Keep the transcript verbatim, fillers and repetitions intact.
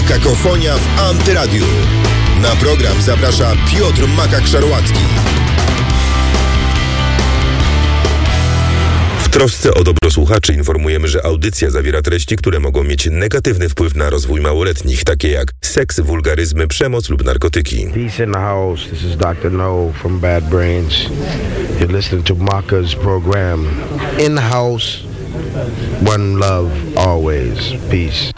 Makakofonia w Antyradiu. Na program zaprasza Piotr Makak-Szarłacki. W trosce o dobro słuchaczy informujemy, że audycja zawiera treści, które mogą mieć negatywny wpływ na rozwój małoletnich, takie jak seks, wulgaryzmy, przemoc lub narkotyki. Peace in the house. This is doktor No from Bad Brains. You're listening to Maka's program. In the house, one love, always. Peace.